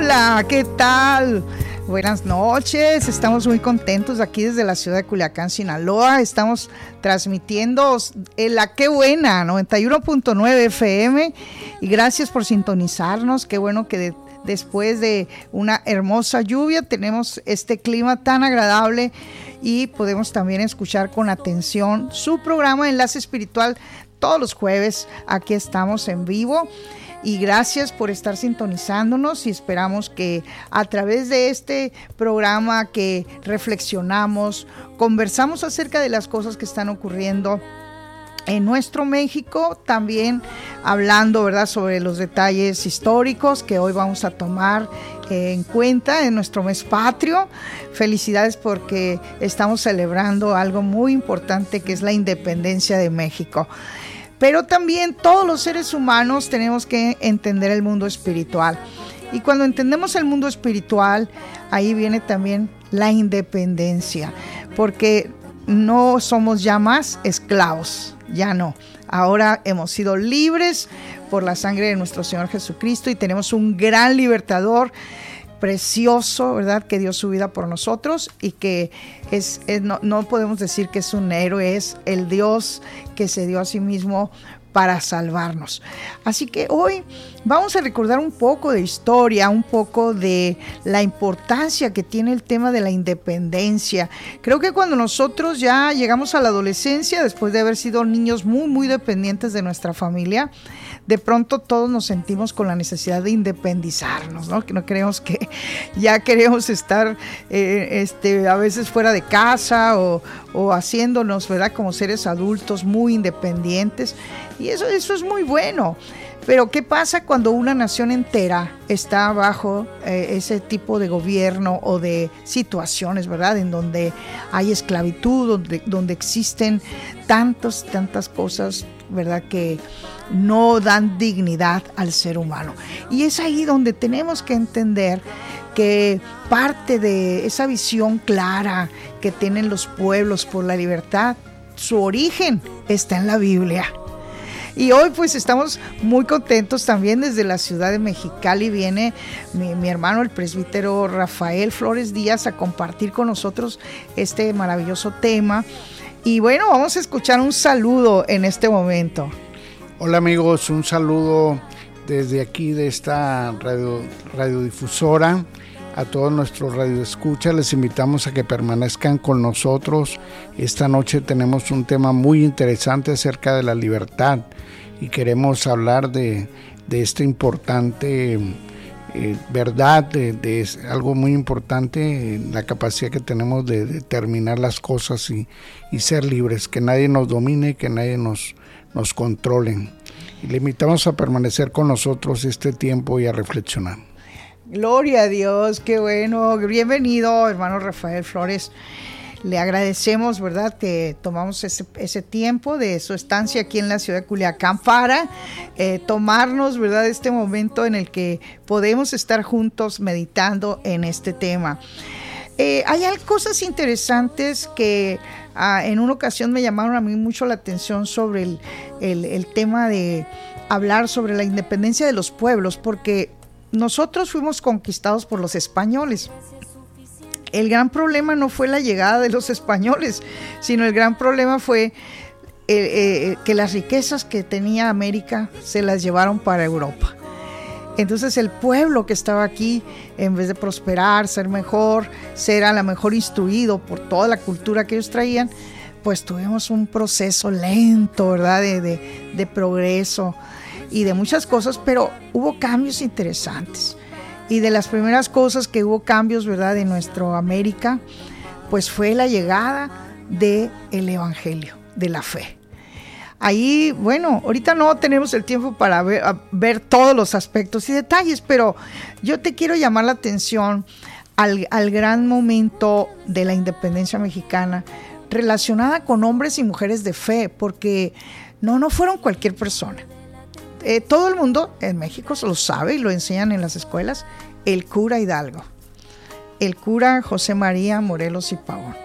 Hola, ¿qué tal? Buenas noches, estamos muy contentos aquí desde la ciudad de Culiacán, Sinaloa. Estamos transmitiendo en la Qué Buena 91.9 FM y gracias por sintonizarnos. Qué bueno que después de una hermosa lluvia tenemos este clima tan agradable y podemos también escuchar con atención su programa Enlace Espiritual todos los jueves. Aquí estamos en vivo. Y gracias por estar sintonizándonos y esperamos que a través de este programa que reflexionamos, conversamos acerca de las cosas que están ocurriendo en nuestro México, también hablando, ¿verdad?, sobre los detalles históricos que hoy vamos a tomar en cuenta en nuestro mes patrio. Felicidades porque estamos celebrando algo muy importante que es la independencia de México. Pero también todos los seres humanos tenemos que entender el mundo espiritual. Y cuando entendemos el mundo espiritual, ahí viene también la independencia. Porque no somos ya más esclavos, ya no. Ahora hemos sido libres por la sangre de nuestro Señor Jesucristo y tenemos un gran libertador precioso, ¿verdad?, que dio su vida por nosotros y que no podemos decir que es un héroe, es el Dios que se dio a sí mismo para salvarnos. Así que hoy vamos a recordar un poco de historia, un poco de la importancia que tiene el tema de la independencia. Creo que cuando nosotros ya llegamos a la adolescencia, después de haber sido niños muy, muy dependientes de nuestra familia, de pronto todos nos sentimos con la necesidad de independizarnos, ¿no? Que no creemos que ya queremos estar a veces fuera de casa o haciéndonos, ¿verdad?, como seres adultos muy independientes. Y eso es muy bueno. Pero ¿qué pasa cuando una nación entera está bajo ese tipo de gobierno o de situaciones, ¿verdad?, en donde hay esclavitud, donde existen tantas cosas, ¿verdad?, que no dan dignidad al ser humano? Y es ahí donde tenemos que entender que parte de esa visión clara que tienen los pueblos por la libertad, su origen está en la Biblia. Y hoy pues estamos muy contentos también desde la ciudad de Mexicali. Viene mi hermano el presbítero Rafael Flores Díaz a compartir con nosotros este maravilloso tema. Y bueno, vamos a escuchar un saludo en este momento. Hola amigos, un saludo desde aquí de esta radiodifusora. A todos nuestros radioescuchas les invitamos a que permanezcan con nosotros. Esta noche tenemos un tema muy interesante acerca de la libertad y queremos hablar de esta importante verdad, de algo muy importante, la capacidad que tenemos de determinar las cosas y ser libres, que nadie nos domine, que nadie nos controle. Y le invitamos a permanecer con nosotros este tiempo y a reflexionar. Gloria a Dios, qué bueno. Bienvenido, hermano Rafael Flores. Le agradecemos, ¿verdad?, que tomamos ese tiempo de su estancia aquí en la ciudad de Culiacán para tomarnos, ¿verdad?, este momento en el que podemos estar juntos meditando en este tema. Hay cosas interesantes que en una ocasión me llamaron a mí mucho la atención sobre el tema de hablar sobre la independencia de los pueblos, porque nosotros fuimos conquistados por los españoles. El gran problema no fue la llegada de los españoles, sino el gran problema fue que las riquezas que tenía América se las llevaron para Europa. Entonces el pueblo que estaba aquí, en vez de prosperar, ser mejor, ser a lo mejor instruido por toda la cultura que ellos traían, pues tuvimos un proceso lento, ¿verdad?, de progreso y de muchas cosas, pero hubo cambios interesantes. Y de las primeras cosas que hubo cambios, ¿verdad?, en nuestra América, pues fue la llegada del Evangelio, de la fe. Ahí, bueno, ahorita no tenemos el tiempo para ver todos los aspectos y detalles, pero yo te quiero llamar la atención al gran momento de la independencia mexicana relacionada con hombres y mujeres de fe, porque no fueron cualquier persona. Todo el mundo en México lo sabe y lo enseñan en las escuelas. El cura Hidalgo, el cura José María Morelos y Pavón.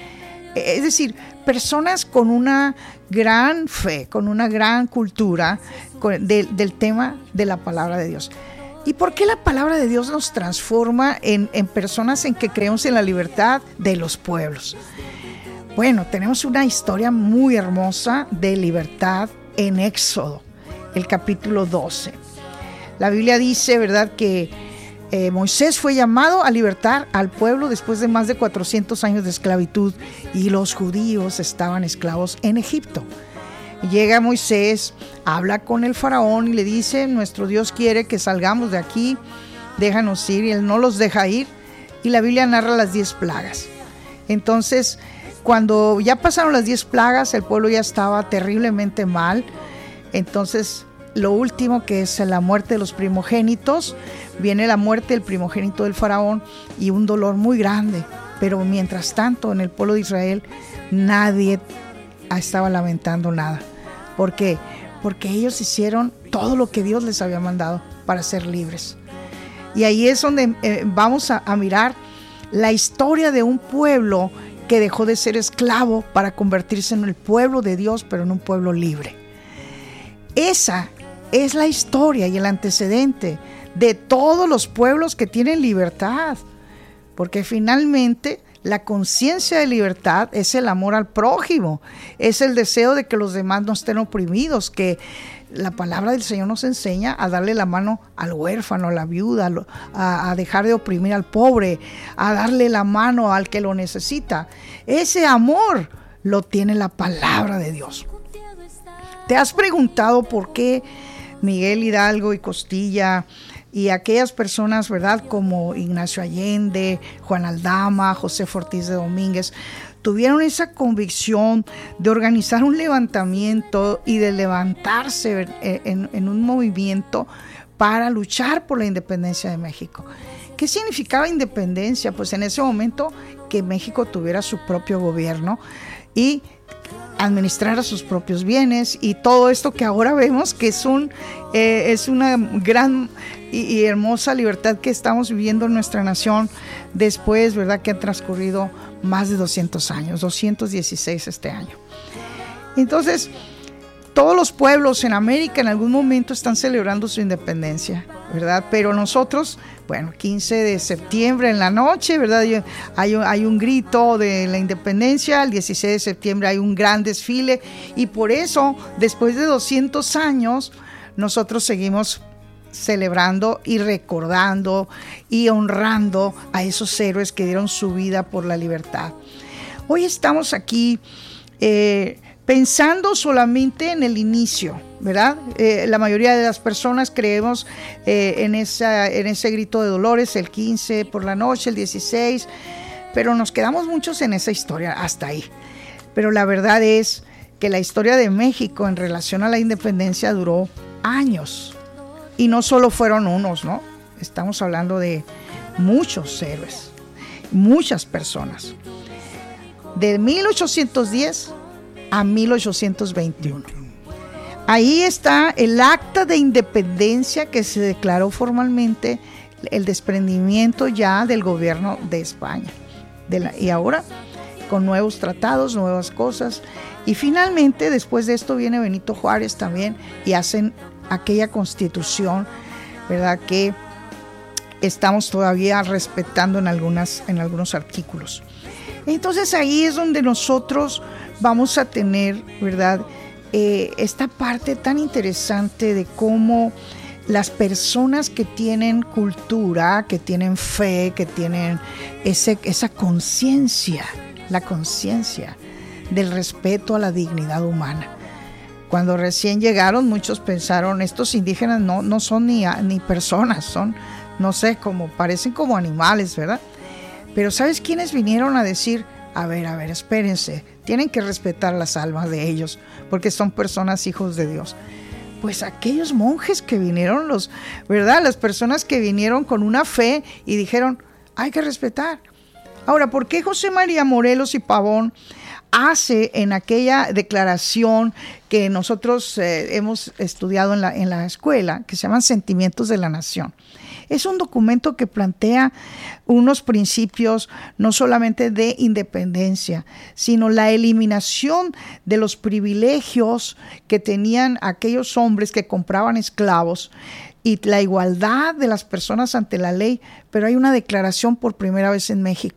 Es decir, personas con una gran fe, con una gran cultura del tema de la palabra de Dios. ¿Y por qué la palabra de Dios nos transforma en personas en que creemos en la libertad de los pueblos? Bueno, tenemos una historia muy hermosa de libertad en Éxodo, el capítulo 12. La Biblia dice, ¿verdad?, que Moisés fue llamado a libertar al pueblo después de más de 400 años de esclavitud y los judíos estaban esclavos en Egipto. Llega Moisés, habla con el faraón y le dice: nuestro Dios quiere que salgamos de aquí, déjanos ir, y él no los deja ir, y la Biblia narra las 10 plagas. Entonces, cuando ya pasaron las 10 plagas, el pueblo ya estaba terriblemente mal. Entonces, lo último, que es la muerte de los primogénitos, viene la muerte del primogénito del faraón y un dolor muy grande. Pero mientras tanto, en el pueblo de Israel, nadie estaba lamentando nada. ¿Por qué? Porque ellos hicieron todo lo que Dios les había mandado para ser libres. Y ahí es donde vamos a mirar la historia de un pueblo que dejó de ser esclavo para convertirse en el pueblo de Dios, pero en un pueblo libre. Esa es la historia y el antecedente de todos los pueblos que tienen libertad, porque finalmente la conciencia de libertad es el amor al prójimo, es el deseo de que los demás no estén oprimidos, que la palabra del Señor nos enseña a darle la mano al huérfano, a la viuda, a dejar de oprimir al pobre, a darle la mano al que lo necesita. Ese amor lo tiene la palabra de Dios. ¿Te has preguntado por qué Miguel Hidalgo y Costilla y aquellas personas, ¿verdad?, como Ignacio Allende, Juan Aldama, José Ortiz de Domínguez, tuvieron esa convicción de organizar un levantamiento y de levantarse en un movimiento para luchar por la independencia de México? ¿Qué significaba independencia? Pues en ese momento que México tuviera su propio gobierno y administrar sus propios bienes, y todo esto que ahora vemos que es una gran y hermosa libertad que estamos viviendo en nuestra nación después, ¿verdad?, que han transcurrido más de 200 años, 216 este año. Entonces, todos los pueblos en América en algún momento están celebrando su independencia, ¿verdad? Pero nosotros, bueno, 15 de septiembre en la noche, ¿verdad?, hay un grito de la independencia. El 16 de septiembre hay un gran desfile, y por eso, después de 200 años, nosotros seguimos celebrando y recordando y honrando a esos héroes que dieron su vida por la libertad. Hoy estamos aquí pensando solamente en el inicio, ¿verdad? La mayoría de las personas creemos en ese grito de Dolores, el 15 por la noche, el 16, pero nos quedamos muchos en esa historia hasta ahí. Pero la verdad es que la historia de México en relación a la independencia duró años, y no solo fueron unos, ¿no? Estamos hablando de muchos héroes, muchas personas. De 1810 a 1821. Ahí está el acta de independencia que se declaró formalmente el desprendimiento ya del gobierno de España. Y ahora con nuevos tratados, nuevas cosas. Y finalmente, después de esto, viene Benito Juárez también y hacen aquella constitución, ¿verdad?, que estamos todavía respetando en algunos artículos. Entonces ahí es donde nosotros vamos a tener, ¿verdad?, esta parte tan interesante de cómo las personas que tienen cultura, que tienen fe, que tienen esa conciencia, la conciencia del respeto a la dignidad humana. Cuando recién llegaron, muchos pensaron, estos indígenas no son ni personas, son, no sé, parecen como animales, ¿verdad? Pero ¿sabes quiénes vinieron a decir? A ver, espérense, tienen que respetar las almas de ellos, porque son personas hijos de Dios. Pues aquellos monjes que vinieron, ¿verdad?, las personas que vinieron con una fe y dijeron, hay que respetar. Ahora, ¿por qué José María Morelos y Pavón hace en aquella declaración que nosotros hemos estudiado en la escuela, que se llaman Sentimientos de la Nación? Es un documento que plantea unos principios no solamente de independencia, sino la eliminación de los privilegios que tenían aquellos hombres que compraban esclavos, y la igualdad de las personas ante la ley, pero hay una declaración por primera vez en México